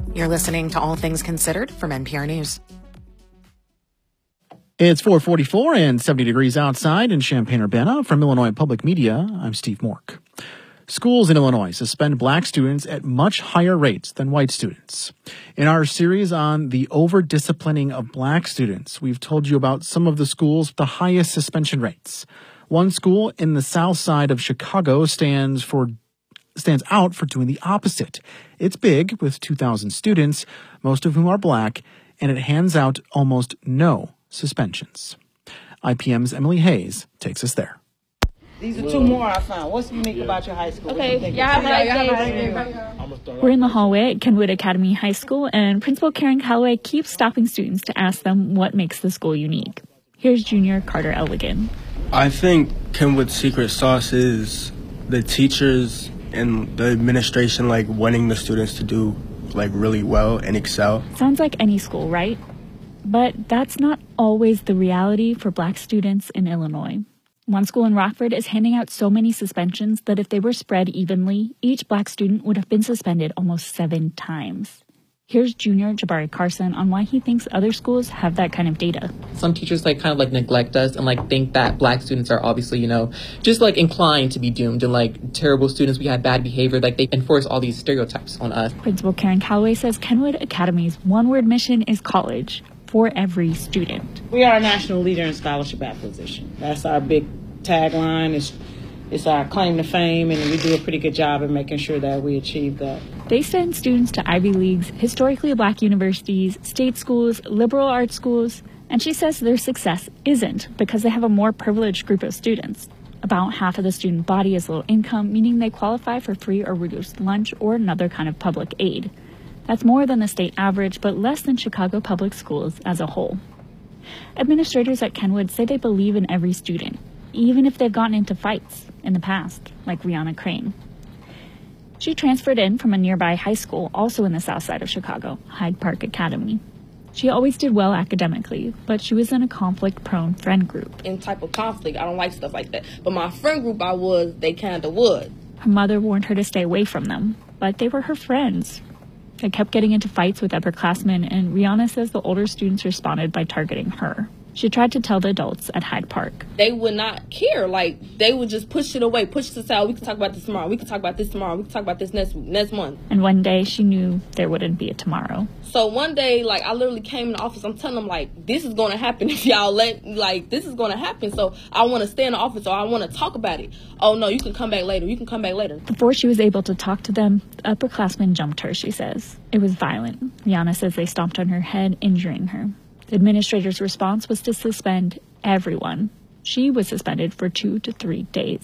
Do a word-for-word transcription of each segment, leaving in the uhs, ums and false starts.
You're listening to All Things Considered from N P R News. It's four forty-four and seventy degrees outside in Champaign-Urbana. From Illinois Public Media, I'm Steve Mork. Schools in Illinois suspend black students at much higher rates than white students. In our series on the over-disciplining of black students, we've told you about some of the schools with the highest suspension rates. One school in the south side of Chicago stands for stands out for doing the opposite. It's big, with two thousand students, most of whom are black, and it hands out almost no suspensions. I P M's Emily Hayes takes us there. These are two more I found. What's unique yeah. about your high school? Okay, yeah, yeah, we're in the hallway at Kenwood Academy High School, and Principal Karen Calloway keeps stopping students to ask them what makes the school unique. Here's junior Carter Elligan. I think Kenwood's secret sauce is the teachers and the administration, like, wanting the students to do, like, really well and excel. Sounds like any school, right? But that's not always the reality for black students in Illinois. One school in Rockford is handing out so many suspensions that if they were spread evenly, each black student would have been suspended almost seven times. Here's junior Jabari Carson on why he thinks other schools have that kind of data. Some teachers like kind of like neglect us and like think that black students are obviously, you know, just like inclined to be doomed, and like terrible students, we have bad behavior, like they enforce all these stereotypes on us. Principal Karen Calloway says Kenwood Academy's one-word mission is college for every student. We are a national leader in scholarship acquisition. That's our big tagline. It's It's our claim to fame, and we do a pretty good job in making sure that we achieve that. They send students to Ivy Leagues, historically black universities, state schools, liberal arts schools, and she says their success isn't because they have a more privileged group of students. About half of the student body is low income, meaning they qualify for free or reduced lunch or another kind of public aid. That's more than the state average, but less than Chicago public schools as a whole. Administrators at Kenwood say they believe in every student, even if they've gotten into fights in the past, like Rihanna Crane. She transferred in from a nearby high school, also in the south side of Chicago, Hyde Park Academy. She always did well academically, but she was in a conflict-prone friend group. In type of conflict, I don't like stuff like that. But my friend group I was, they kind of would. Her mother warned her to stay away from them, but they were her friends. They kept getting into fights with upperclassmen, and Rihanna says the older students responded by targeting her. She tried to tell the adults at Hyde Park. They would not care. Like, they would just push it away, push it aside. We can talk about this tomorrow. We can talk about this tomorrow. We can talk about this next next month. And one day, she knew there wouldn't be a tomorrow. So one day, like, I literally came in the office. I'm telling them, like, this is going to happen if y'all let, like, this is going to happen. So I want to stay in the office, or I want to talk about it. Oh, no, you can come back later. You can come back later. Before she was able to talk to them, the upperclassmen jumped her, she says. It was violent. Rihanna says they stomped on her head, injuring her. The administrator's response was to suspend everyone. She was suspended for two to three days.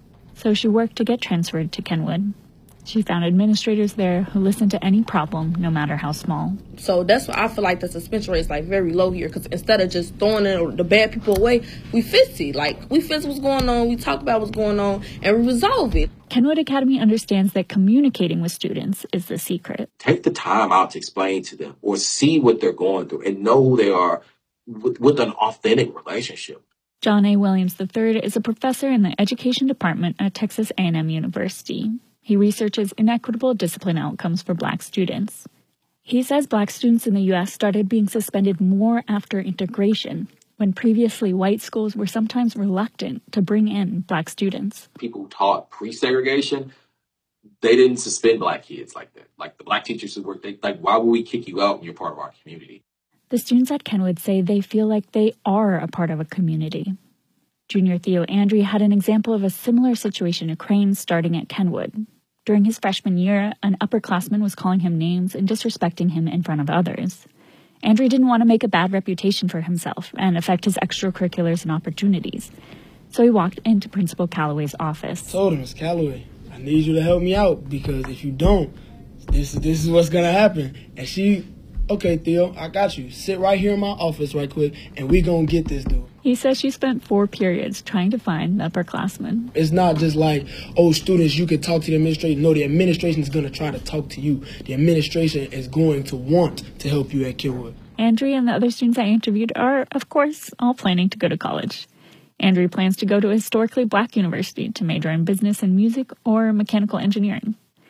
So she worked to get transferred to Kenwood. She found administrators there who listened to any problem, no matter how small. So that's why I feel like the suspension rate is like very low here, because instead of just throwing it, the bad people away, we fix it. Like, we fix what's going on, we talk about what's going on, and we resolve it. Kenwood Academy understands that communicating with students is the secret. Take the time out to explain to them or see what they're going through and know who they are with, with an authentic relationship. John A. Williams the third is a professor in the education department at Texas A and M University. He researches inequitable discipline outcomes for black students. He says black students in the U S started being suspended more after integration, when previously white schools were sometimes reluctant to bring in black students. People who taught pre-segregation, they didn't suspend black kids like that. Like, the black teachers who worked, they, like, why would we kick you out when you're part of our community? The students at Kenwood say they feel like they are a part of a community. Junior Theo Andre had an example of a similar situation to Crane starting at Kenwood. During his freshman year, an upperclassman was calling him names and disrespecting him in front of others. Andre didn't want to make a bad reputation for himself and affect his extracurriculars and opportunities. So he walked into Principal Calloway's office. I told him, Miz Calloway, I need you to help me out, because if you don't, this, this is what's going to happen. And she, okay, Theo, I got you. Sit right here in my office right quick, and we going to get this dude. He says she spent four periods trying to find the upperclassmen. It's not just like, oh, students, you can talk to the administration. No, the administration is going to try to talk to you. The administration is going to want to help you at Kenwood. Andre and the other students I interviewed are, of course, all planning to go to college. Andre plans to go to a historically black university to major in business and music or mechanical engineering.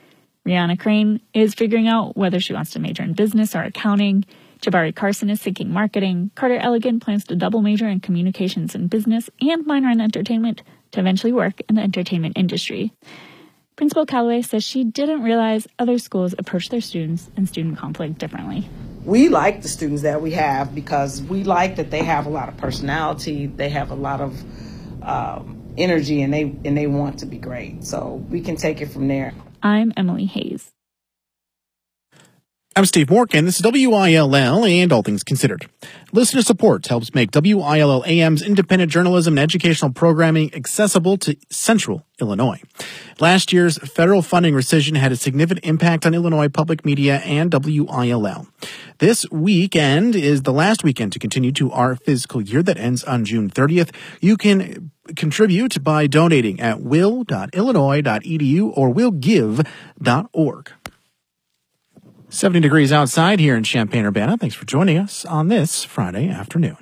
Rihanna Crane is figuring out whether she wants to major in business or accounting. Jabari Carson is thinking marketing. Carter Elegant plans to double major in communications and business and minor in entertainment to eventually work in the entertainment industry. Principal Calloway says she didn't realize other schools approach their students and student conflict differently. We like the students that we have because we like that they have a lot of personality, they have a lot of um, energy, and they and they want to be great. So we can take it from there. I'm Emily Hayes. I'm Steve Morgan. This is W I L L and All Things Considered. Listener support helps make W I L L A M's independent journalism and educational programming accessible to Central Illinois. Last year's federal funding rescission had a significant impact on Illinois public media and W I L L. This weekend is the last weekend to continue to our fiscal year that ends on June thirtieth. You can contribute by donating at will dot illinois dot e d u or will give dot org. seventy degrees outside here in Champaign-Urbana. Thanks for joining us on this Friday afternoon.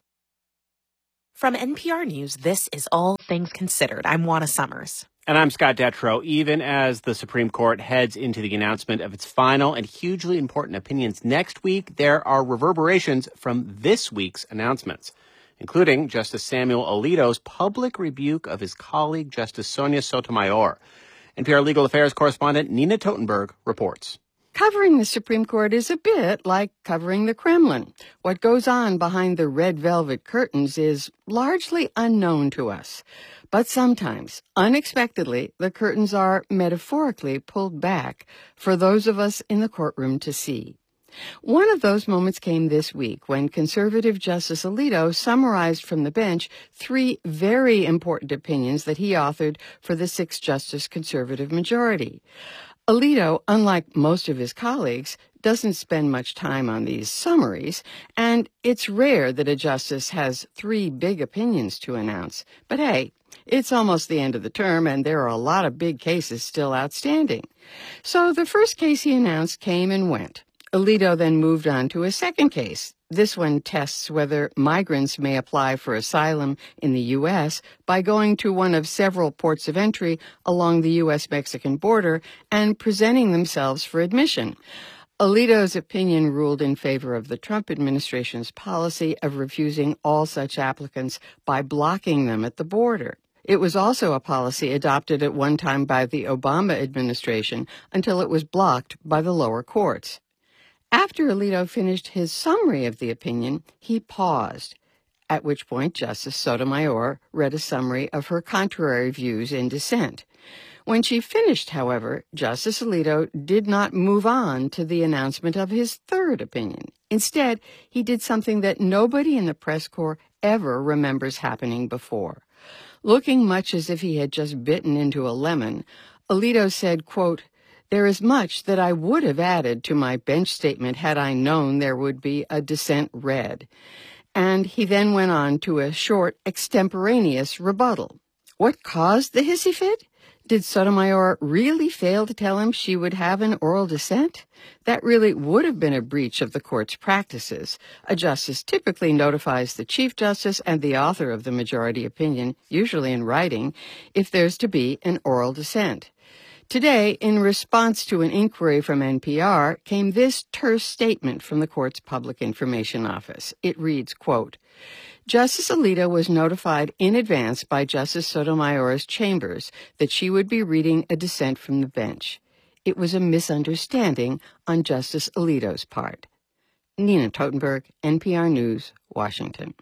From N P R News, this is All Things Considered. I'm Juana Summers. And I'm Scott Detrow. Even as the Supreme Court heads into the announcement of its final and hugely important opinions next week, there are reverberations from this week's announcements, including Justice Samuel Alito's public rebuke of his colleague, Justice Sonia Sotomayor. N P R legal affairs correspondent Nina Totenberg reports. Covering the Supreme Court is a bit like covering the Kremlin. What goes on behind the red velvet curtains is largely unknown to us. But sometimes, unexpectedly, the curtains are metaphorically pulled back for those of us in the courtroom to see. One of those moments came this week when conservative Justice Alito summarized from the bench three very important opinions that he authored for the six-justice conservative majority. Alito, unlike most of his colleagues, doesn't spend much time on these summaries, and it's rare that a justice has three big opinions to announce. But hey, it's almost the end of the term, and there are a lot of big cases still outstanding. So the first case he announced came and went. Alito then moved on to a second case. This one tests whether migrants may apply for asylum in the U S by going to one of several ports of entry along the U S Mexican border and presenting themselves for admission. Alito's opinion ruled in favor of the Trump administration's policy of refusing all such applicants by blocking them at the border. It was also a policy adopted at one time by the Obama administration until it was blocked by the lower courts. After Alito finished his summary of the opinion, he paused, at which point Justice Sotomayor read a summary of her contrary views in dissent. When she finished, however, Justice Alito did not move on to the announcement of his third opinion. Instead, he did something that nobody in the press corps ever remembers happening before. Looking much as if he had just bitten into a lemon, Alito said, quote, "There is much that I would have added to my bench statement had I known there would be a dissent read." And he then went on to a short, extemporaneous rebuttal. What caused the hissy fit? Did Sotomayor really fail to tell him she would have an oral dissent? That really would have been a breach of the court's practices. A justice typically notifies the Chief Justice and the author of the majority opinion, usually in writing, if there's to be an oral dissent. Today, in response to an inquiry from N P R, came this terse statement from the court's Public Information Office. It reads, quote, "Justice Alito was notified in advance by Justice Sotomayor's chambers that she would be reading a dissent from the bench. It was a misunderstanding on Justice Alito's part." Nina Totenberg, N P R News, Washington.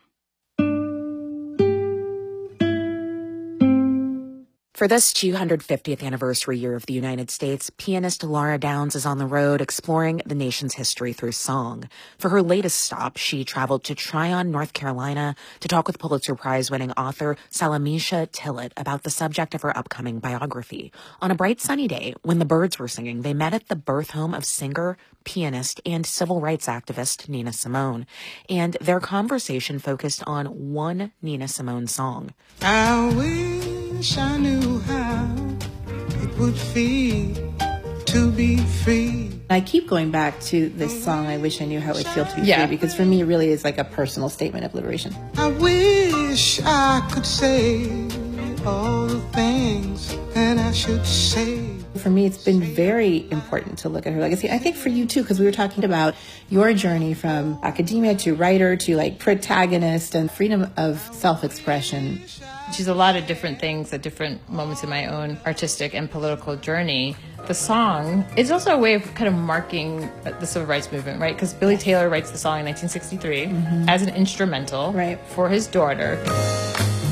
For this two hundred fiftieth anniversary year of the United States, pianist Laura Downs is on the road exploring the nation's history through song. For her latest stop, she traveled to Tryon, North Carolina, to talk with Pulitzer Prize-winning author Salamisha Tillett about the subject of her upcoming biography. On a bright sunny day, when the birds were singing, they met at the birth home of singer, pianist, and civil rights activist Nina Simone. And their conversation focused on one Nina Simone song. I wish I knew how it would feel to be free. I keep going back to this song, I Wish I Knew How It Would Feel to Be yeah. Free, because for me it really is like a personal statement of liberation. I wish I could say all the things that I should say. For me, it's been very important to look at her legacy. I think for you too, because we were talking about your journey from academia to writer to like protagonist and freedom of self-expression. She's a lot of different things at different moments in my own artistic and political journey. The song is also a way of kind of marking the civil rights movement, right? Because Billy Taylor writes the song in nineteen sixty-three mm-hmm. as an instrumental right. for his daughter.